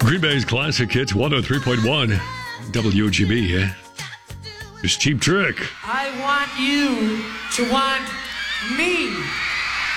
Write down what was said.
Green Bay's Classic Hits 103.1 WGB. It's Cheap Trick. I want you to want me.